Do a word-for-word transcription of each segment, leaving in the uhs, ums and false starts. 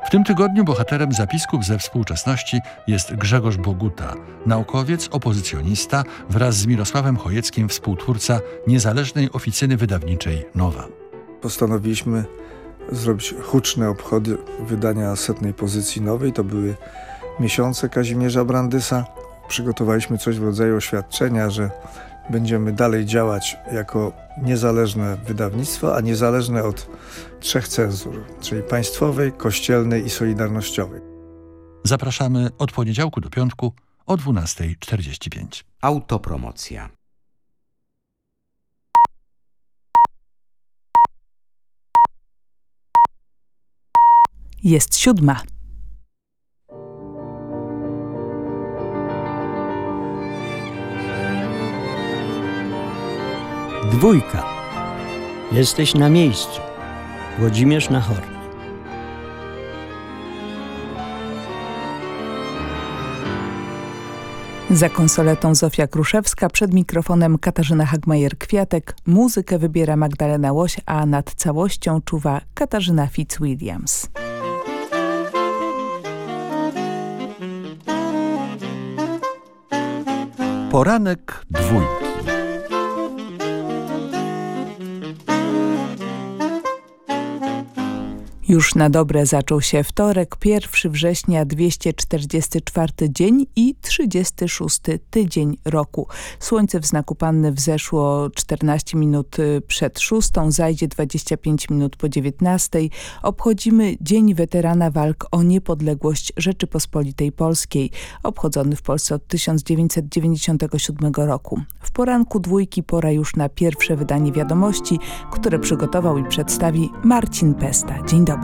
W tym tygodniu bohaterem zapisków ze współczesności jest Grzegorz Boguta, naukowiec, opozycjonista, wraz z Mirosławem Chojeckim współtwórca niezależnej oficyny wydawniczej Nowa. Postanowiliśmy zrobić huczne obchody wydania setnej pozycji Nowej. To były miesiące Kazimierza Brandysa. Przygotowaliśmy coś w rodzaju oświadczenia, że będziemy dalej działać jako niezależne wydawnictwo, a niezależne od trzech cenzur, czyli państwowej, kościelnej i solidarnościowej. Zapraszamy od poniedziałku do piątku o dwunasta czterdzieści pięć. Autopromocja. Jest siódma. Dwójka. Jesteś na miejscu. Włodzimierz Nachorny. Za konsoletą Zofia Kruszewska, przed mikrofonem Katarzyna Hagmajer-Kwiatek. Muzykę wybiera Magdalena Łoś, a nad całością czuwa Katarzyna Fitzwilliams. Poranek dwójki. Już na dobre zaczął się wtorek, pierwszego września, dwieście czterdziesty czwarty dzień i trzydziesty szósty tydzień roku. Słońce w znaku Panny wzeszło czternaście minut przed szóstą, zajdzie dwadzieścia pięć minut po dziewiętnastej. Obchodzimy Dzień Weterana Walk o Niepodległość Rzeczypospolitej Polskiej, obchodzony w Polsce od tysiąc dziewięćset dziewięćdziesiątego siódmego roku. W poranku dwójki pora już na pierwsze wydanie wiadomości, które przygotował i przedstawi Marcin Pesta. Dzień dobry.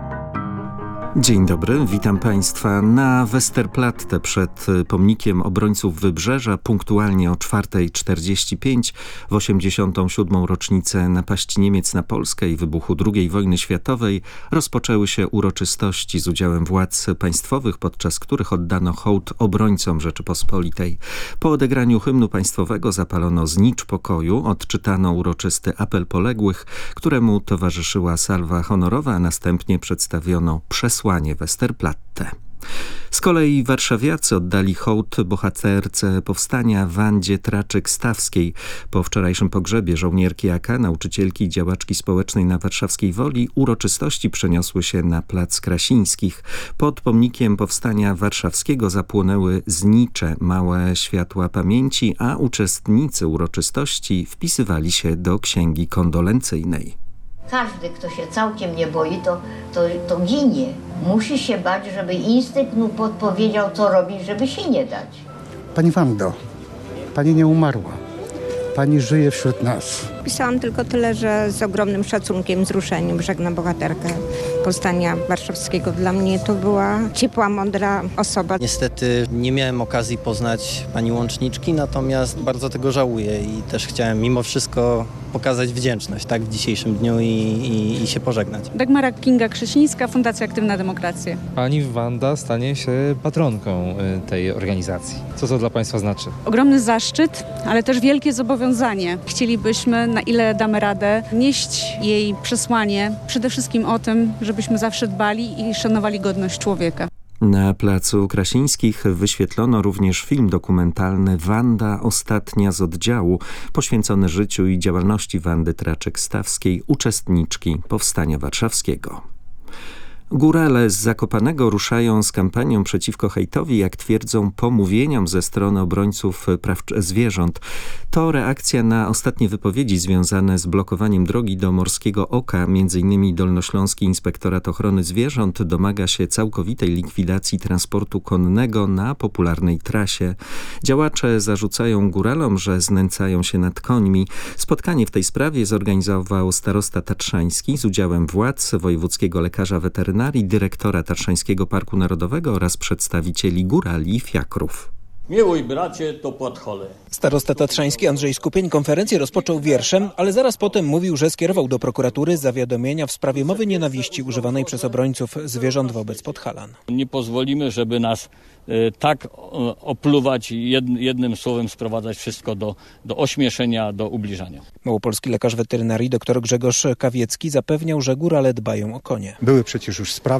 Dzień dobry, witam Państwa na Westerplatte przed pomnikiem obrońców Wybrzeża, punktualnie o czwarta czterdzieści pięć w osiemdziesiątą siódmą rocznicę napaści Niemiec na Polskę i wybuchu drugiej wojny światowej rozpoczęły się uroczystości z udziałem władz państwowych, podczas których oddano hołd obrońcom Rzeczypospolitej. Po odegraniu hymnu państwowego zapalono znicz pokoju, odczytano uroczysty apel poległych, któremu towarzyszyła salwa honorowa, a następnie przedstawiono przesłanie Westerplatte. Z kolei warszawiacy oddali hołd bohaterce powstania Wandzie Traczyk-Stawskiej. Po wczorajszym pogrzebie żołnierki A K, nauczycielki i działaczki społecznej na warszawskiej Woli uroczystości przeniosły się na Plac Krasińskich. Pod pomnikiem powstania warszawskiego zapłonęły znicze, małe światła pamięci, a uczestnicy uroczystości wpisywali się do księgi kondolencyjnej. Każdy, kto się całkiem nie boi, to, to, to ginie. Musi się bać, żeby instynkt mu podpowiedział, co robić, żeby się nie dać. Pani Wando, pani nie umarła. Pani żyje wśród nas. Pisałam tylko tyle, że z ogromnym szacunkiem, wzruszeniem żegnam bohaterkę powstania warszawskiego. Dla mnie to była ciepła, mądra osoba. Niestety nie miałem okazji poznać pani łączniczki, natomiast bardzo tego żałuję i też chciałem mimo wszystko pokazać wdzięczność, tak, w dzisiejszym dniu i, i, i się pożegnać. Dagmara Kinga-Krzysińska, Fundacja Aktywna Demokracja. Pani Wanda stanie się patronką tej organizacji. Co to dla Państwa znaczy? Ogromny zaszczyt, ale też wielkie zobowiązanie. Chcielibyśmy, na ile damy radę, nieść jej przesłanie przede wszystkim o tym, żebyśmy zawsze dbali i szanowali godność człowieka. Na Placu Krasińskich wyświetlono również film dokumentalny Wanda – Ostatnia z oddziału, poświęcony życiu i działalności Wandy Traczyk-Stawskiej, uczestniczki Powstania Warszawskiego. Górale z Zakopanego ruszają z kampanią przeciwko hejtowi, jak twierdzą, pomówieniom ze strony obrońców praw zwierząt. To reakcja na ostatnie wypowiedzi związane z blokowaniem drogi do Morskiego Oka. Między innymi Dolnośląski Inspektorat Ochrony Zwierząt domaga się całkowitej likwidacji transportu konnego na popularnej trasie. Działacze zarzucają góralom, że znęcają się nad końmi. Spotkanie w tej sprawie zorganizował starosta tatrzański z udziałem władz, wojewódzkiego lekarza weterynarii, dyrektora Tatrzańskiego Parku Narodowego oraz przedstawicieli górali i fiakrów. Miłuj bracie, to podchole. Starosta tatrzański Andrzej Skupień konferencję rozpoczął wierszem, ale zaraz potem mówił, że skierował do prokuratury zawiadomienia w sprawie mowy nienawiści używanej przez obrońców zwierząt wobec Podhalan. Nie pozwolimy, żeby nas y, tak opluwać i jed, jednym słowem sprowadzać wszystko do, do ośmieszenia, do ubliżania. Małopolski lekarz weterynarii dr Grzegorz Kawiecki zapewniał, że górale dbają o konie. Były przecież już sprawy